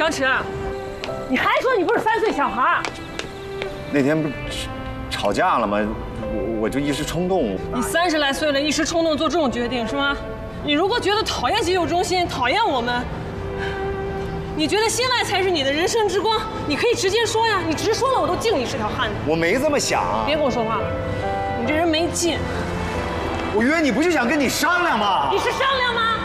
张弛，你还说你不是3岁小孩？ 那天不是吵架了吗？我就一时冲动。 你30来岁了，一时冲动做这种决定是吗？你如果觉得讨厌急救中心，讨厌我们，你觉得现在才是你的人生之光，你可以直接说呀，你直说了我都敬你是条汉子。 我没这么想。 别跟我说话了，你这人没劲。 我约你不就想跟你商量吗？ 你是商量吗？